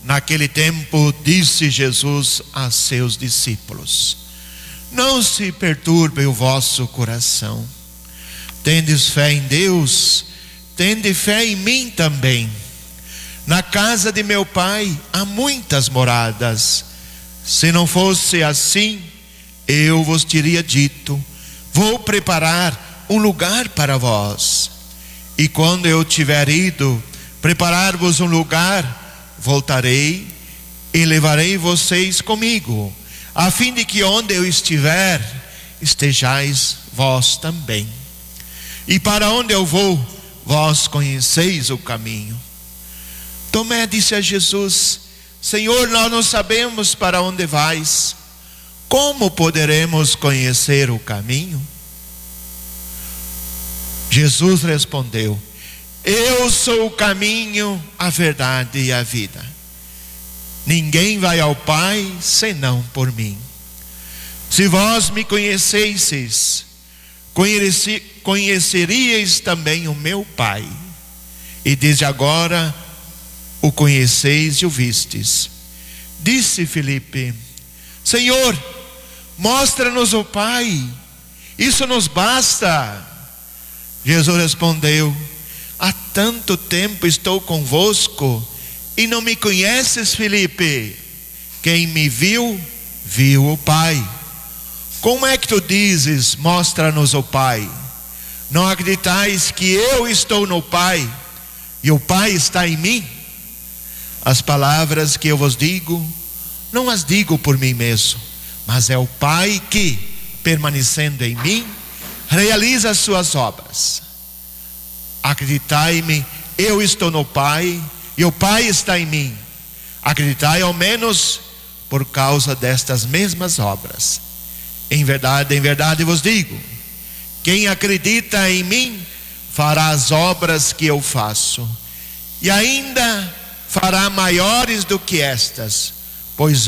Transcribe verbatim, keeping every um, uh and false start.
Naquele tempo disse Jesus a seus discípulos: não se perturbe o vosso coração. Tendes fé em Deus, tende fé em mim também. Na casa de meu Pai há muitas moradas. Se não fosse assim, eu vos teria dito: vou preparar um lugar para vós. E quando eu tiver ido preparar-vos um lugar, voltarei e levarei vocês comigo, a fim de que onde eu estiver, estejais vós também. E para onde eu vou, vós conheceis o caminho. Tomé disse a Jesus: Senhor, nós não sabemos para onde vais. Como poderemos conhecer o caminho? Jesus respondeu: eu sou o caminho, a verdade e a vida. Ninguém vai ao Pai senão por mim. Se vós me conhecesseis, conhece, conheceríeis também o meu Pai. E desde agora o conheceis e o vistes. Disse Filipe: Senhor, mostra-nos o Pai, isso nos basta. Jesus respondeu: há tanto tempo estou convosco e não me conheces, Filipe? Quem me viu, viu o Pai. Como é que tu dizes: mostra-nos o Pai? Não acreditais que eu estou no Pai e o Pai está em mim? As palavras que eu vos digo, não as digo por mim mesmo, mas é o Pai que, permanecendo em mim, realiza as suas obras. Acreditai-me, eu estou no Pai e o Pai está em mim. Acreditai ao menos por causa destas mesmas obras. Em verdade, em verdade vos digo: quem acredita em mim fará as obras que eu faço, e ainda fará maiores do que estas, pois